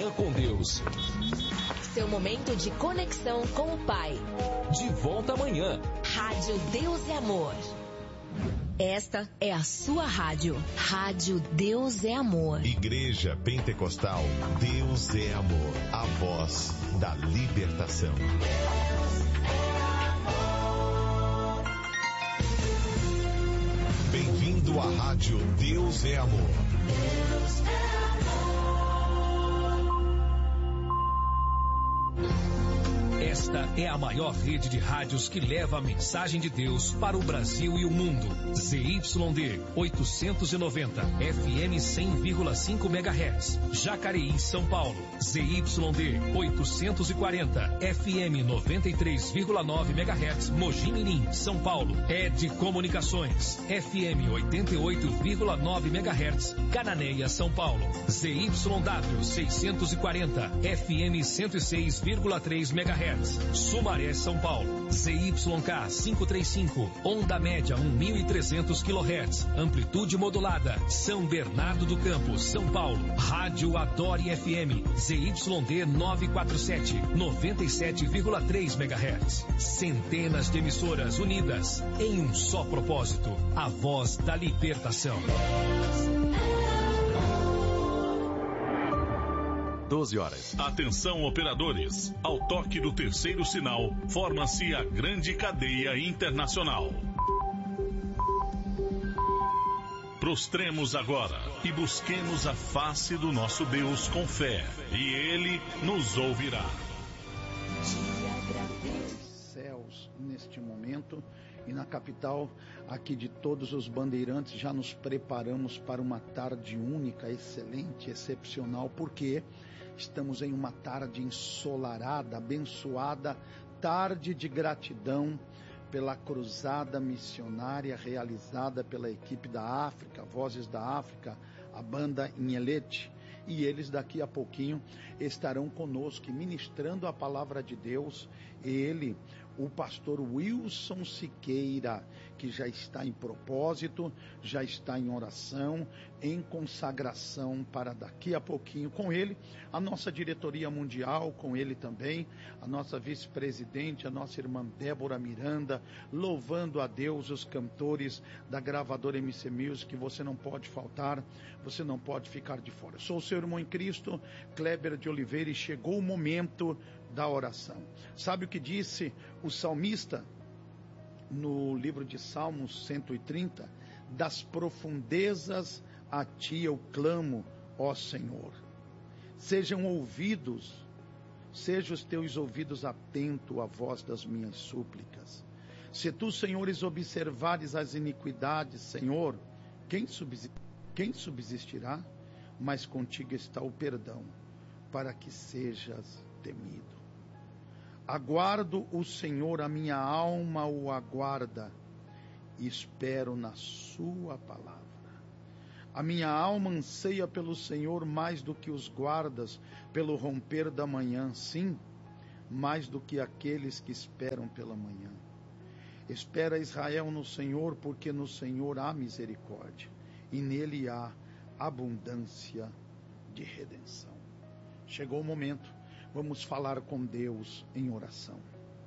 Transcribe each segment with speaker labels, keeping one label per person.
Speaker 1: Manhã com Deus.
Speaker 2: Seu momento de conexão com o Pai.
Speaker 1: De volta amanhã.
Speaker 2: Rádio Deus é Amor. Esta é a sua rádio. Rádio Deus é Amor.
Speaker 3: Igreja Pentecostal Deus é Amor. A voz da libertação. Bem-vindo à rádio Deus é Amor. Deus é
Speaker 1: Esta é a maior rede de rádios que leva a mensagem de Deus para o Brasil e o mundo. ZYD 890, FM 100,5 MHz, Jacareí, São Paulo. ZYD 840, FM 93,9 MHz, Mogi Mirim, São Paulo. ED Comunicações, FM 88,9 MHz, Cananéia, São Paulo. ZYW 640, FM 106,3 MHz. Sumaré, São Paulo. ZYK 535, onda média 1.300 kHz, amplitude modulada, São Bernardo do Campo, São Paulo. Rádio Adore FM, ZYD 947, 97,3 MHz. Centenas de emissoras unidas em um só propósito, a voz da libertação.
Speaker 4: 12 horas.
Speaker 5: Atenção, operadores. Ao toque do terceiro sinal, forma-se a grande cadeia internacional. Prostremos agora e busquemos a face do nosso Deus com fé, e Ele nos ouvirá.
Speaker 6: Céus neste momento, e na capital aqui de todos os bandeirantes já nos preparamos para uma tarde única, excelente, excepcional, porque estamos em uma tarde ensolarada, abençoada, tarde de gratidão pela cruzada missionária realizada pela equipe da África, Vozes da África, a banda Inhelete. E eles daqui a pouquinho estarão conosco ministrando a palavra de Deus. Ele, o pastor Wilson Siqueira, que já está em propósito, já está em oração, em consagração para daqui a pouquinho. Com ele, a nossa diretoria mundial, com ele também, a nossa vice-presidente, a nossa irmã Débora Miranda, louvando a Deus, os cantores da gravadora MC Music, que você não pode faltar, você não pode ficar de fora. Sou o seu irmão em Cristo, Kleber de Oliveira, e chegou o momento da oração. Sabe o que disse o salmista no livro de Salmos 130? Das profundezas a ti eu clamo, ó Senhor. Sejam os teus ouvidos atentos à voz das minhas súplicas. Se tu, Senhores, observares as iniquidades, Senhor, quem subsistirá? Mas contigo está o perdão, para que sejas temido. Aguardo o Senhor, a minha alma o aguarda, e espero na sua palavra. A minha alma anseia pelo Senhor mais do que os guardas, pelo romper da manhã, sim, mais do que aqueles que esperam pela manhã. Espera Israel no Senhor, porque no Senhor há misericórdia, e nele há abundância de redenção. Chegou o momento, vamos falar com Deus em oração.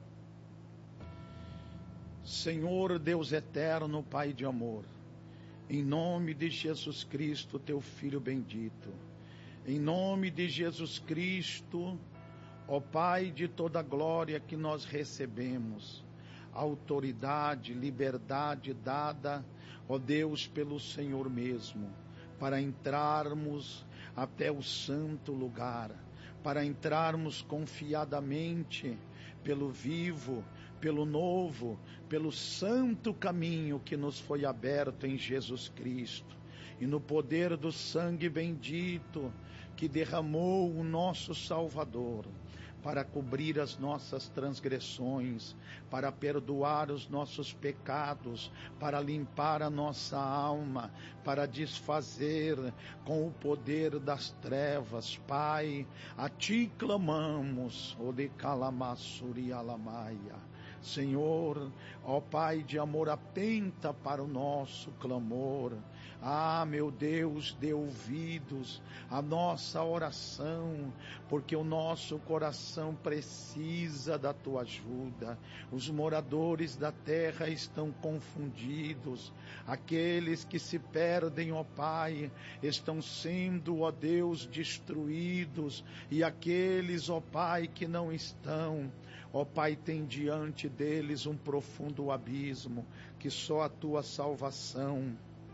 Speaker 6: Senhor Deus eterno, Pai de amor, em nome de Jesus Cristo, teu Filho bendito, em nome de Jesus Cristo, ó Pai de toda glória que nós recebemos, autoridade, liberdade dada, ó Deus, pelo Senhor mesmo, para entrarmos até o santo lugar, para entrarmos confiadamente pelo vivo, pelo novo, pelo santo caminho que nos foi aberto em Jesus Cristo, e no poder do sangue bendito que derramou o nosso Salvador, para cobrir as nossas transgressões, para perdoar os nossos pecados, para limpar a nossa alma, para desfazer com o poder das trevas. Pai, a ti clamamos, o de Calamassuri Alamaia. Senhor, ó Pai de amor, atenta para o nosso clamor. Ah, meu Deus, dê ouvidos à nossa oração, porque o nosso coração precisa da tua ajuda. Os moradores da terra estão confundidos. Aqueles que se perdem, ó Pai, estão sendo, ó Deus, destruídos. E aqueles, ó Pai, que não estão, ó Pai, tem diante deles um profundo abismo, que só a tua salvação,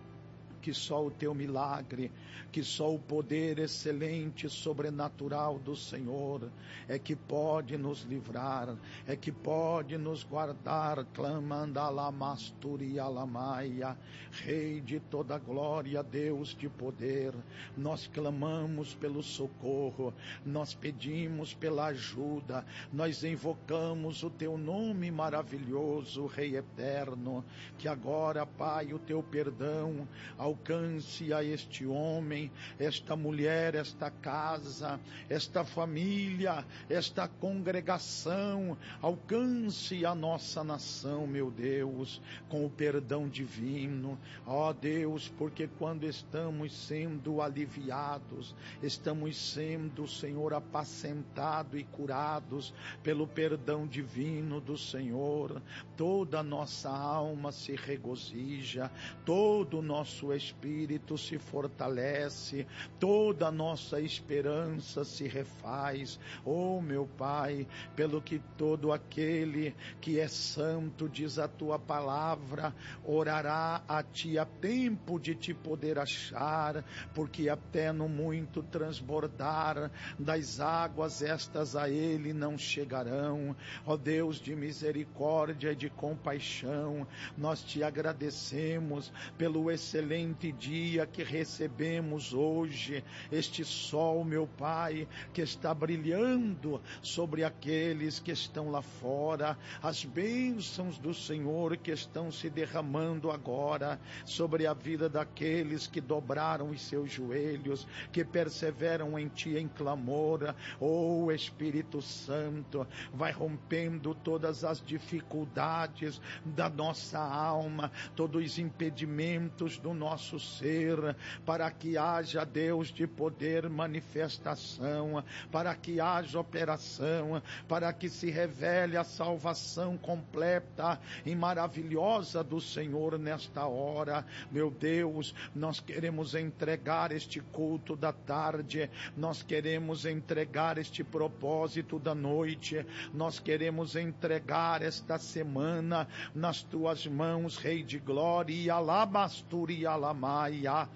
Speaker 6: que só o teu milagre, que só o poder excelente, sobrenatural do Senhor é que pode nos livrar, é que pode nos guardar. Clamando alamasturi alamaia, Rei de toda glória, Deus de poder, nós clamamos pelo socorro, nós pedimos pela ajuda, nós invocamos o teu nome maravilhoso, Rei eterno, que agora, Pai, o teu perdão alcance a este homem, esta mulher, esta casa, esta família, esta congregação, alcance a nossa nação, meu Deus, com o perdão divino. Ó Deus, porque quando estamos sendo aliviados, estamos sendo, Senhor, apacentados e curados pelo perdão divino do Senhor, toda a nossa alma se regozija, todo o nosso espírito se fortalece, toda a nossa esperança se refaz. Oh, meu Pai, pelo que todo aquele que é santo, diz a tua palavra, orará a ti a tempo de te poder achar, porque até no muito transbordar das águas estas a ele não chegarão. Ó Deus de misericórdia e de compaixão, nós te agradecemos pelo excelente dia que recebemos hoje, este sol, meu Pai, que está brilhando sobre aqueles que estão lá fora, as bênçãos do Senhor que estão se derramando agora sobre a vida daqueles que dobraram os seus joelhos, que perseveram em ti em clamor. Oh, Espírito Santo, vai rompendo todas as dificuldades da nossa alma, todos os impedimentos do nosso ser, para que haja, Deus de poder, manifestação, para que haja operação, para que se revele a salvação completa e maravilhosa do Senhor nesta hora. Meu Deus, nós queremos entregar este culto da tarde, nós queremos entregar este propósito da noite, nós queremos entregar esta semana nas tuas mãos, Rei de glória, e alabasturi alamaia.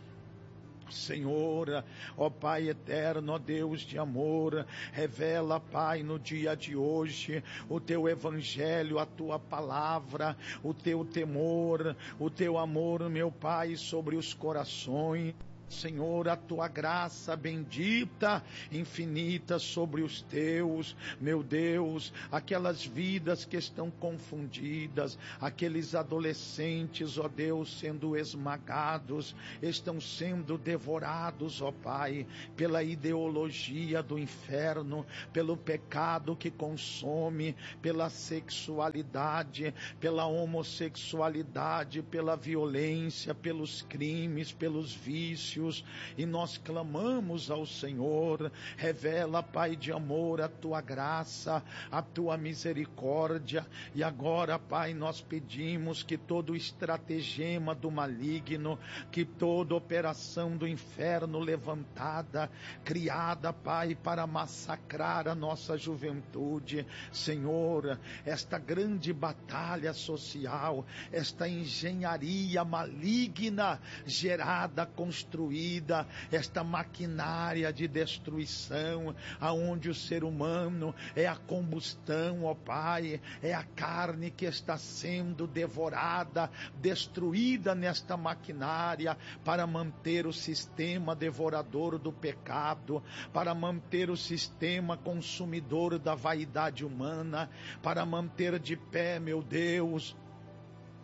Speaker 6: Senhor, ó Pai eterno, ó Deus de amor, revela, Pai, no dia de hoje, o teu evangelho, a tua palavra, o teu temor, o teu amor, meu Pai, sobre os corações. Senhor, a tua graça bendita, infinita sobre os teus, meu Deus, aquelas vidas que estão confundidas, aqueles adolescentes, ó Deus, sendo esmagados, estão sendo devorados, ó Pai, pela ideologia do inferno, pelo pecado que consome, pela sexualidade, pela homossexualidade, pela violência, pelos crimes, pelos vícios. E nós clamamos ao Senhor, revela, Pai de amor, a tua graça, a tua misericórdia. E agora, Pai, nós pedimos que todo estratagema do maligno, que toda operação do inferno levantada, criada, Pai, para massacrar a nossa juventude, Senhor, esta grande batalha social, esta engenharia maligna gerada, construída, esta maquinária de destruição, aonde o ser humano é a combustão, ó Pai, é a carne que está sendo devorada, destruída nesta maquinária, para manter o sistema devorador do pecado, para manter o sistema consumidor da vaidade humana, para manter de pé, meu Deus,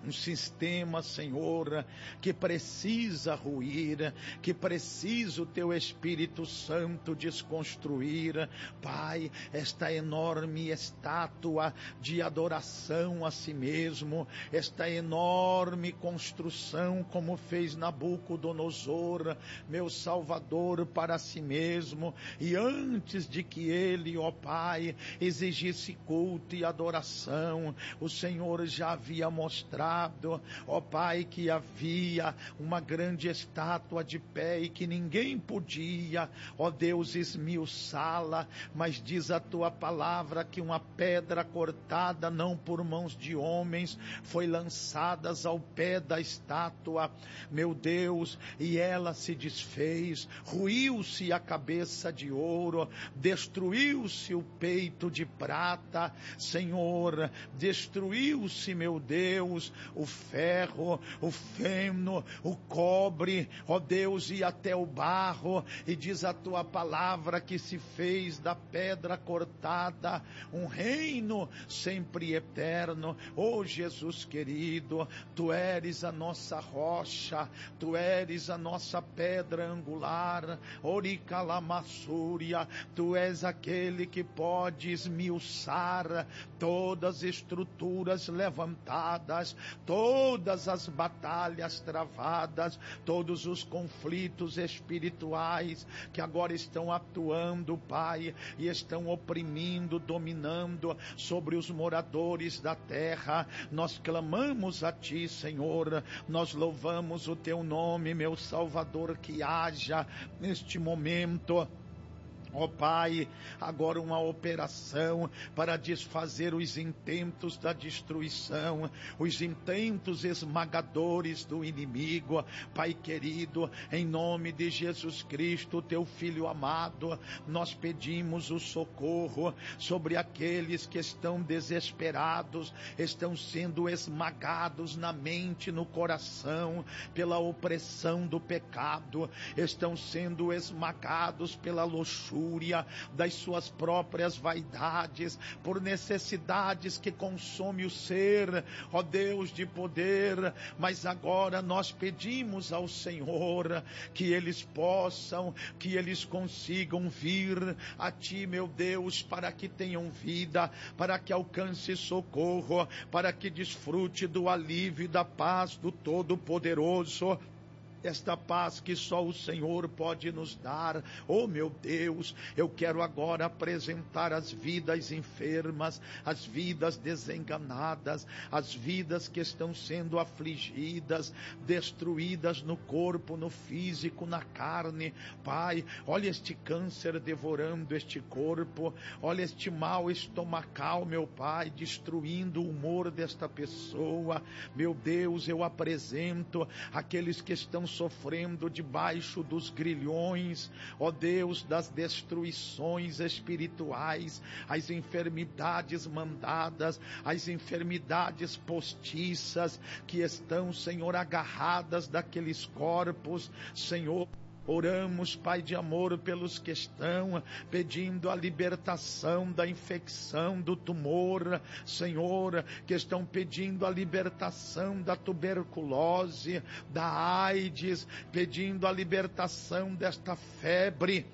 Speaker 6: um sistema, Senhor, que precisa ruir, que precisa o Teu Espírito Santo desconstruir, Pai, esta enorme estátua de adoração a si mesmo, esta enorme construção como fez Nabucodonosor, meu Salvador, para si mesmo, e antes de que ele, ó Pai, exigisse culto e adoração, o Senhor já havia mostrado, ó Pai, que havia uma grande estátua de pé e que ninguém podia, ó Deus, esmiuçá-la, mas diz a Tua palavra que uma pedra cortada não por mãos de homens foi lançada ao pé da estátua, meu Deus, e ela se desfez, ruiu-se a cabeça de ouro, destruiu-se o peito de prata, Senhor, destruiu-se, meu Deus, o ferro, o feno, o cobre, ó Deus, e até o barro, e diz a Tua palavra que se fez da pedra cortada um reino sempre eterno. Ó Jesus querido, Tu eres a nossa rocha, Tu eres a nossa pedra angular, Oricalamassúria, Tu és aquele que pode esmiuçar todas as estruturas levantadas, todas as batalhas travadas, todos os conflitos espirituais que agora estão atuando, Pai, e estão oprimindo, dominando sobre os moradores da terra. Nós clamamos a Ti, Senhor, nós louvamos o Teu nome, meu Salvador, que haja neste momento, ó Pai, agora uma operação para desfazer os intentos da destruição, os intentos esmagadores do inimigo. Pai querido, em nome de Jesus Cristo, Teu Filho amado, nós pedimos o socorro sobre aqueles que estão desesperados, estão sendo esmagados na mente, no coração, pela opressão do pecado, estão sendo esmagados pela luxúria das suas próprias vaidades, por necessidades que consomem o ser, ó Deus de poder. Mas agora nós pedimos ao Senhor que eles possam, que eles consigam vir a Ti, meu Deus, para que tenham vida, para que alcance socorro, para que desfrute do alívio e da paz do Todo-Poderoso. Esta paz que só o Senhor pode nos dar. Oh meu Deus, eu quero agora apresentar as vidas enfermas, as vidas desenganadas, as vidas que estão sendo afligidas, destruídas no corpo, no físico, na carne. Pai, olha este câncer devorando este corpo, olha este mal estomacal, meu Pai, destruindo o humor desta pessoa. Meu Deus, eu apresento aqueles que estão sofrendo debaixo dos grilhões, ó Deus, das destruições espirituais, as enfermidades mandadas, as enfermidades postiças que estão, Senhor, agarradas daqueles corpos, Senhor. Oramos, Pai de amor, pelos que estão pedindo a libertação da infecção, do tumor, Senhor, que estão pedindo a libertação da tuberculose, da AIDS, pedindo a libertação desta febre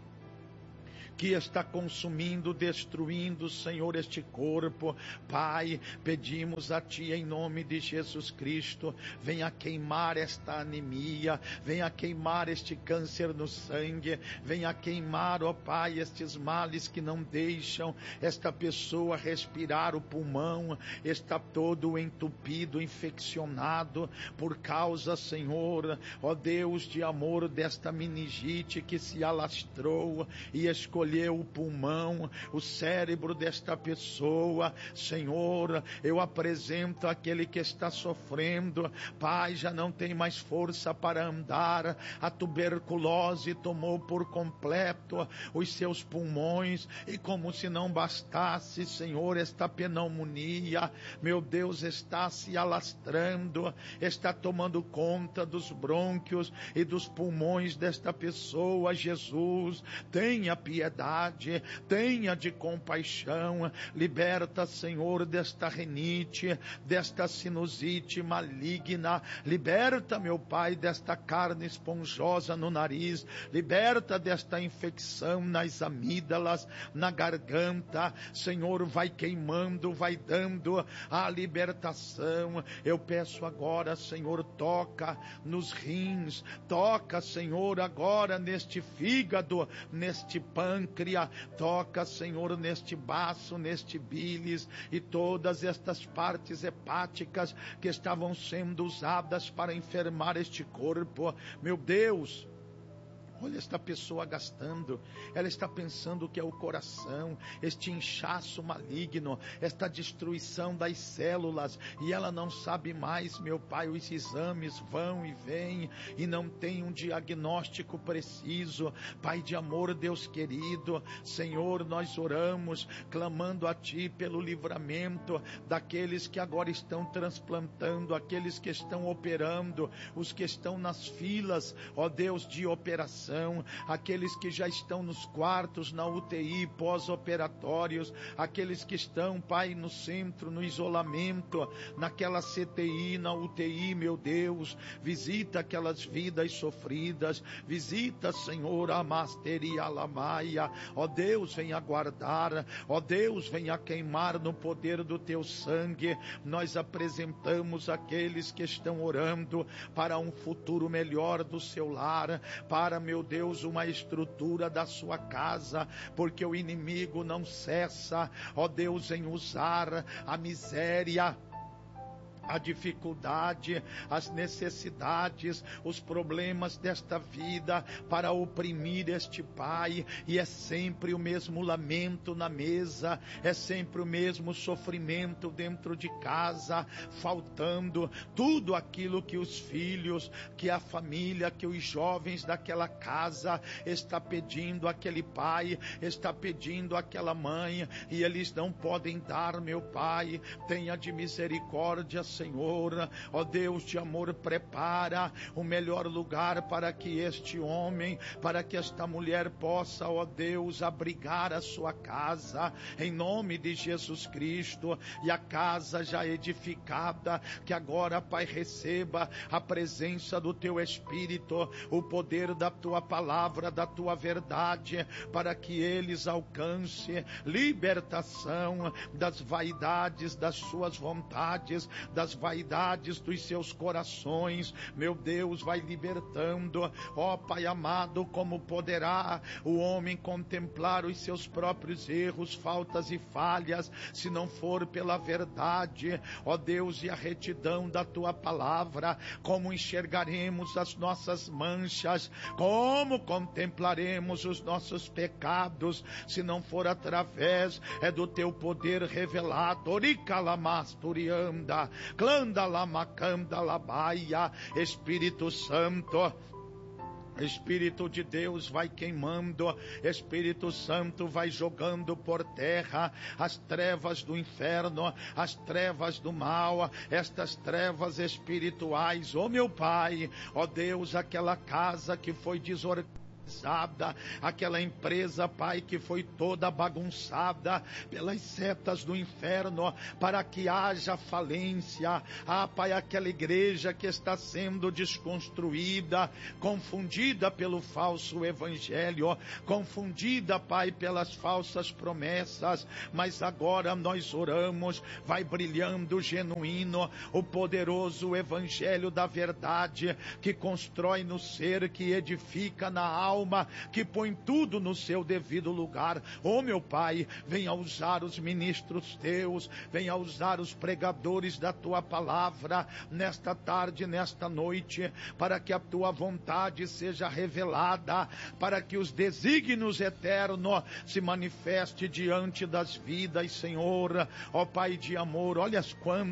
Speaker 6: que está consumindo, destruindo, Senhor, este corpo. Pai, pedimos a Ti em nome de Jesus Cristo, venha queimar esta anemia, venha queimar este câncer no sangue, venha queimar, ó Pai, estes males que não deixam esta pessoa respirar, o pulmão está todo entupido, infeccionado, por causa, Senhor, ó Deus de amor, desta meningite que se alastrou e escolheu o pulmão, o cérebro desta pessoa. Senhor, eu apresento aquele que está sofrendo, Pai, já não tem mais força para andar, a tuberculose tomou por completo os seus pulmões, e como se não bastasse, Senhor, esta pneumonia, meu Deus, está se alastrando, está tomando conta dos brônquios e dos pulmões desta pessoa. Jesus, tenha piedade piedade, tenha de compaixão, liberta, Senhor, desta renite, desta sinusite maligna, liberta, meu Pai, desta carne esponjosa no nariz, liberta desta infecção nas amígdalas, na garganta, Senhor, vai queimando, vai dando a libertação. Eu peço agora, Senhor, toca nos rins, toca, Senhor, agora neste fígado, neste pâncreas, toca, Senhor, neste baço, neste bílis e todas estas partes hepáticas que estavam sendo usadas para enfermar este corpo. Meu Deus, olha esta pessoa gastando, ela está pensando que é o coração, este inchaço maligno, esta destruição das células, e ela não sabe mais, meu Pai, os exames vão e vêm, e não tem um diagnóstico preciso. Pai de amor, Deus querido, Senhor, nós oramos, clamando a Ti pelo livramento daqueles que agora estão transplantando, aqueles que estão operando, os que estão nas filas, ó Deus, de operação, aqueles que já estão nos quartos, na UTI, pós-operatórios, aqueles que estão, Pai, no centro, no isolamento, naquela CTI, na UTI, meu Deus, visita aquelas vidas sofridas, visita, Senhor, a Masteria Lamaia, ó Deus, venha guardar, ó Deus, venha queimar no poder do Teu sangue. Nós apresentamos aqueles que estão orando para um futuro melhor do seu lar, para, meu Deus, uma estrutura da sua casa, porque o inimigo não cessa, ó Deus, em usar a miséria, a dificuldade, as necessidades, os problemas desta vida para oprimir este pai, e é sempre o mesmo lamento na mesa, é sempre o mesmo sofrimento dentro de casa, faltando tudo aquilo que os filhos, que a família, que os jovens daquela casa está pedindo aquele pai, está pedindo aquela mãe, e eles não podem dar, meu Pai. Tenha de misericórdia, Senhor, ó Deus de amor, prepara o melhor lugar para que este homem, para que esta mulher possa, ó Deus, abrigar a sua casa, em nome de Jesus Cristo, e a casa já edificada, que agora, Pai, receba a presença do Teu Espírito, o poder da Tua palavra, da Tua verdade, para que eles alcancem libertação das vaidades, das suas vontades, das vaidades dos seus corações. Meu Deus, vai libertando, ó Pai amado, como poderá o homem contemplar os seus próprios erros, faltas e falhas, se não for pela verdade, ó Deus, e a retidão da Tua palavra? Como enxergaremos as nossas manchas, como contemplaremos os nossos pecados, se não for através do Teu poder revelado? Oricalamastorianda, Clandalamacandalambaia. Espírito Santo, Espírito de Deus, vai queimando, Espírito Santo vai jogando por terra as trevas do inferno, as trevas do mal, estas trevas espirituais. Ó meu Pai, ó Deus, aquela casa que foi desorganizada, aquela empresa, Pai, que foi toda bagunçada pelas setas do inferno, para que haja falência. Pai, aquela igreja que está sendo desconstruída, confundida pelo falso evangelho, confundida, Pai, pelas falsas promessas, mas agora nós oramos, vai brilhando o genuíno, o poderoso evangelho da verdade, que constrói no ser, que edifica na alma, que põe tudo no seu devido lugar. Ó meu Pai, venha usar os ministros Teus, venha usar os pregadores da Tua palavra nesta tarde, nesta noite, para que a Tua vontade seja revelada, para que os desígnios eternos se manifestem diante das vidas, Senhor. Ó Pai de amor, olha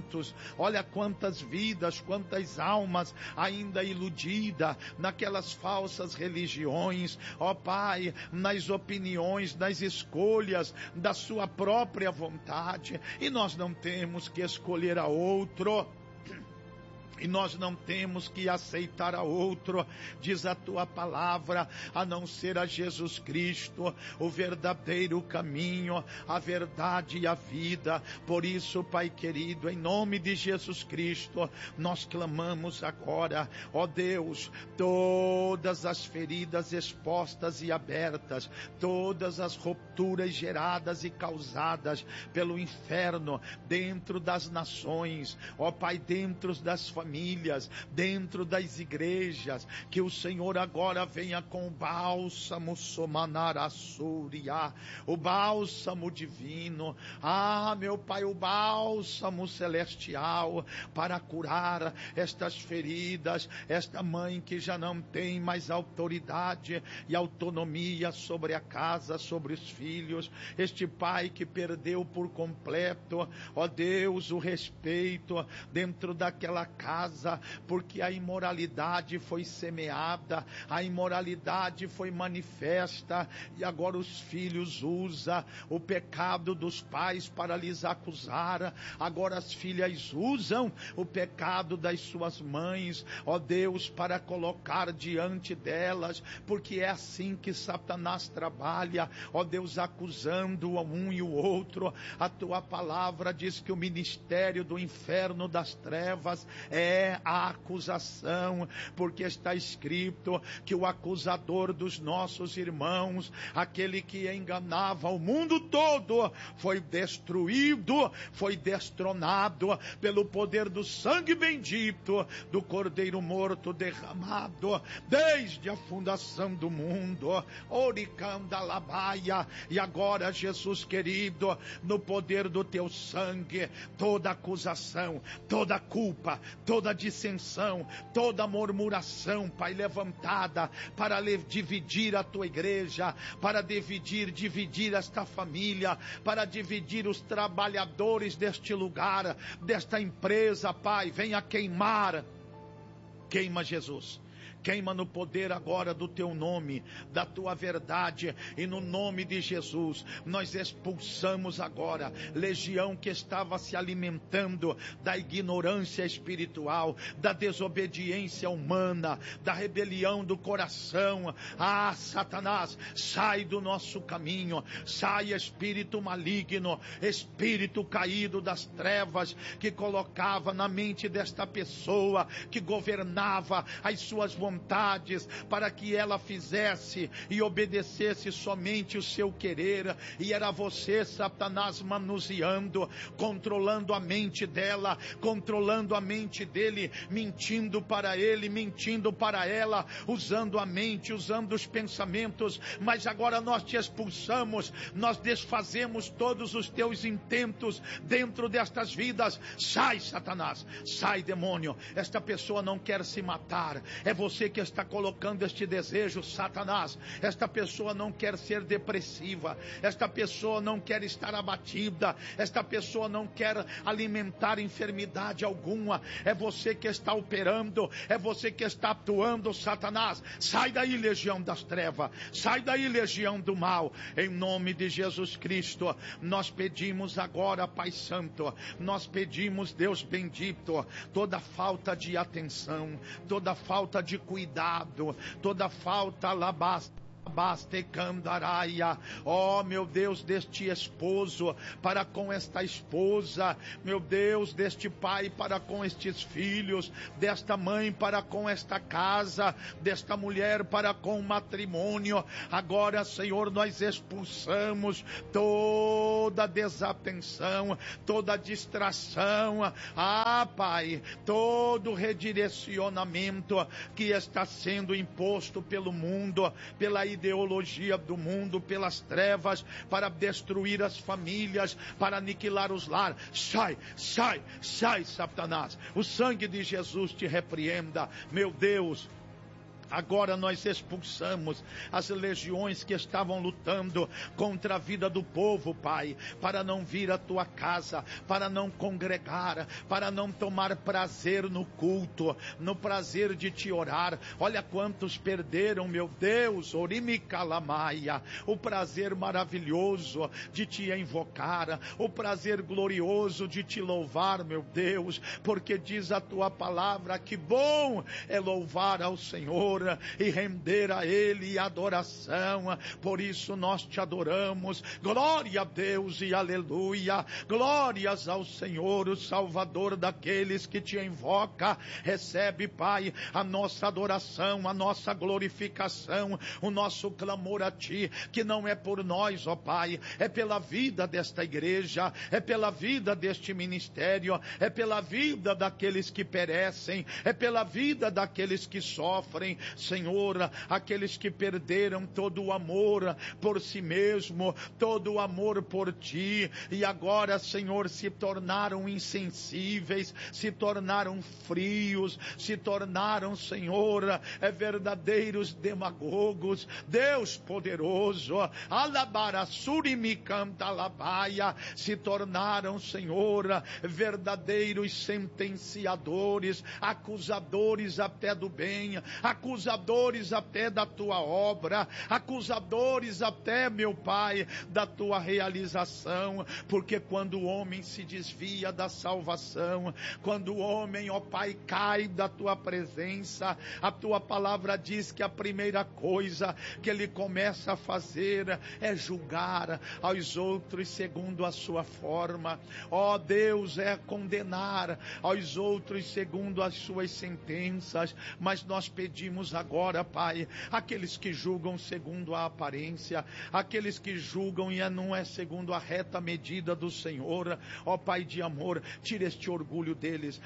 Speaker 6: quantas vidas, quantas almas ainda iludidas naquelas falsas religiões, ó Pai, nas opiniões, nas escolhas da sua própria vontade, e nós não temos que escolher a outro. E nós não temos que aceitar a outro, diz a tua palavra, a não ser a Jesus Cristo, o verdadeiro caminho, a verdade e a vida. Por isso, Pai querido, em nome de Jesus Cristo, nós clamamos agora, ó Deus, todas as feridas expostas e abertas, todas as rupturas geradas e causadas pelo inferno dentro das nações, ó Pai, dentro das famílias, dentro das igrejas, que o Senhor agora venha com o bálsamo somanarassuria, o bálsamo divino, meu Pai, o bálsamo celestial, para curar estas feridas, esta mãe que já não tem mais autoridade e autonomia sobre a casa, sobre os filhos, este pai que perdeu por completo, ó Deus, o respeito dentro daquela casa, porque a imoralidade foi semeada, a imoralidade foi manifesta, e agora os filhos usam o pecado dos pais para lhes acusar, agora as filhas usam o pecado das suas mães, ó Deus, para colocar diante delas, porque é assim que Satanás trabalha, ó Deus, acusando um e o outro. A tua palavra diz que o ministério do inferno das trevas é a acusação, porque está escrito que o acusador dos nossos irmãos, aquele que enganava o mundo todo, foi destruído, foi destronado pelo poder do sangue bendito do Cordeiro morto derramado desde a fundação do mundo. Oricandalabaia. E agora, Jesus querido, no poder do teu sangue, toda acusação, toda culpa, toda dissensão, toda murmuração, Pai, levantada para dividir a tua igreja, para dividir esta família, para dividir os trabalhadores deste lugar, desta empresa, Pai, venha queimar. Queima, Jesus. Queima no poder agora do teu nome, da tua verdade, e no nome de Jesus, nós expulsamos agora legião que estava se alimentando da ignorância espiritual, da desobediência humana, da rebelião do coração. Satanás, sai do nosso caminho, sai espírito maligno, espírito caído das trevas, que colocava na mente desta pessoa, que governava as suas vontades, para que ela fizesse e obedecesse somente o seu querer, e era você, Satanás, manuseando, controlando a mente dela, controlando a mente dele, mentindo para ele, mentindo para ela, usando a mente, usando os pensamentos. Mas agora nós te expulsamos, nós desfazemos todos os teus intentos dentro destas vidas. Sai, Satanás, sai, demônio. Esta pessoa não quer se matar, é você que está colocando este desejo, Satanás. Esta pessoa não quer ser depressiva, esta pessoa não quer estar abatida, esta pessoa não quer alimentar enfermidade alguma. É você que está operando, é você que está atuando, Satanás. Sai daí, legião das trevas, sai daí, legião do mal, em nome de Jesus Cristo. Nós pedimos agora, Pai Santo, nós pedimos, Deus bendito, toda falta de atenção, toda falta de cuidado, toda falta ó meu Deus, deste esposo para com esta esposa, meu Deus, deste pai para com estes filhos, desta mãe para com esta casa, desta mulher para com o matrimônio. Agora, Senhor, nós expulsamos toda desatenção, toda distração, Pai, todo redirecionamento que está sendo imposto pelo mundo, pela ideologia do mundo, pelas trevas, para destruir as famílias, para aniquilar os lares. Sai, sai, sai, Satanás. O sangue de Jesus te repreenda, meu Deus. Agora nós expulsamos as legiões que estavam lutando contra a vida do povo, Pai, para não vir à tua casa, para não congregar, para não tomar prazer no culto, no prazer de te orar. Olha quantos perderam, meu Deus, Orimicalamaia, o prazer maravilhoso de te invocar, o prazer glorioso de te louvar, meu Deus, porque diz a tua palavra que bom é louvar ao Senhor e render a Ele adoração. Por isso nós te adoramos. Glória a Deus e aleluia. Glórias ao Senhor, o Salvador daqueles que te invoca. Recebe, Pai, a nossa adoração, a nossa glorificação, o nosso clamor a ti, que não é por nós, ó Pai, é pela vida desta igreja, é pela vida deste ministério, é pela vida daqueles que perecem, é pela vida daqueles que sofrem, Senhor, aqueles que perderam todo o amor por si mesmo, todo o amor por ti, e agora, Senhor, se tornaram insensíveis, se tornaram frios, se tornaram, Senhor, verdadeiros demagogos. Deus poderoso, Alabarassurimicantalabaia, se tornaram, Senhor, verdadeiros sentenciadores, acusadores até do bem, acusadores até da tua obra, acusadores até, meu Pai, da tua realização, porque quando o homem se desvia da salvação, quando o homem, ó Pai, cai da tua presença, a tua palavra diz que a primeira coisa que ele começa a fazer é julgar aos outros segundo a sua forma. Ó Deus, é condenar aos outros segundo as suas sentenças, mas nós pedimos agora, Pai, aqueles que julgam segundo a aparência, aqueles que julgam e não é segundo a reta medida do Senhor, ó Pai de amor, tira este orgulho deles,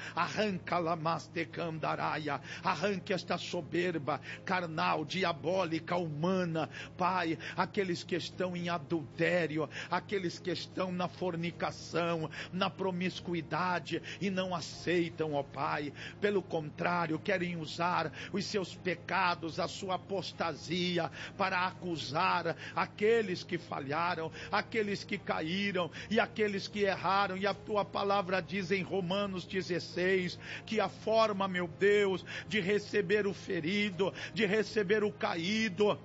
Speaker 6: arranque esta soberba carnal, diabólica, humana, Pai, aqueles que estão em adultério, aqueles que estão na fornicação, na promiscuidade e não aceitam, ó Pai, pelo contrário, querem usar os seus pecados, a sua apostasia para acusar aqueles que falharam, aqueles que caíram e aqueles que erraram. E a tua palavra diz em Romanos 16 que a forma, meu Deus, de receber o ferido, de receber o caído,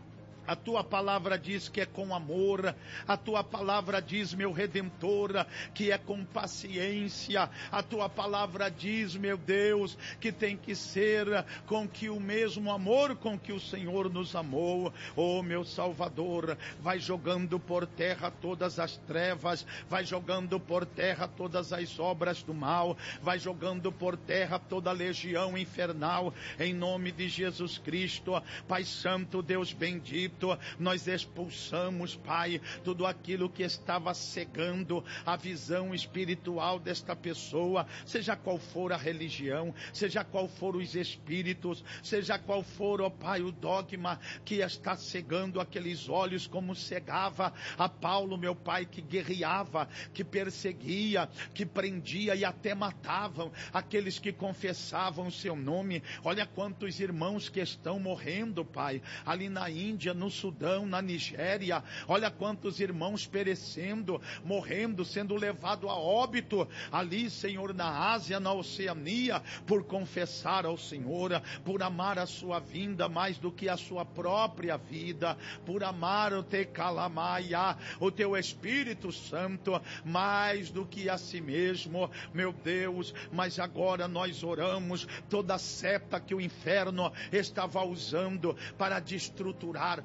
Speaker 6: a tua palavra diz que é com amor, a tua palavra diz, meu Redentor, que é com paciência, a tua palavra diz, meu Deus, que tem que ser com que o mesmo amor com que o Senhor nos amou. Oh, meu Salvador, vai jogando por terra todas as trevas, vai jogando por terra todas as obras do mal, vai jogando por terra toda a legião infernal, em nome de Jesus Cristo. Pai Santo, Deus bendito, nós expulsamos, Pai, tudo aquilo que estava cegando a visão espiritual desta pessoa, seja qual for a religião, seja qual for os espíritos, seja qual for, ó Pai, o dogma que está cegando aqueles olhos, como cegava a Paulo, meu Pai, que guerreava, que perseguia, que prendia e até matavam aqueles que confessavam o seu nome. Olha quantos irmãos que estão morrendo, Pai, ali na Índia, no Sudão, na Nigéria. Olha quantos irmãos perecendo, morrendo, sendo levado a óbito ali, Senhor, na Ásia, na Oceania, por confessar ao Senhor, por amar a sua vinda mais do que a sua própria vida, por amar o Tecalamaia, o teu Espírito Santo, mais do que a si mesmo, meu Deus. Mas agora nós oramos, toda seta que o inferno estava usando para destruturar,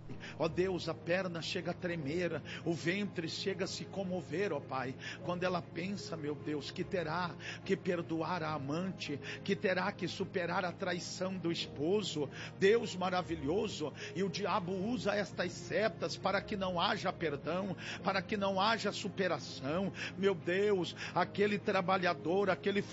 Speaker 6: ó Deus, a perna chega a tremer, o ventre chega a se comover, ó Pai, quando ela pensa, meu Deus, que terá que perdoar a amante, que terá que superar a traição do esposo. Deus maravilhoso, e o diabo usa estas setas para que não haja perdão, para que não haja superação. Meu Deus, aquele trabalhador, aquele